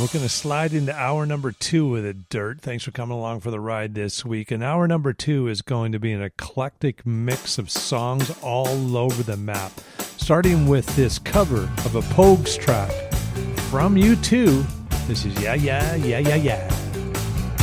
going to slide into hour number 2 with it, Dirt. Thanks for coming along for the ride this week. And hour number 2 is going to be an eclectic mix of songs all over the map, starting with this cover of a Pogues track from U2. This is Yeah, Yeah, Yeah, Yeah, Yeah.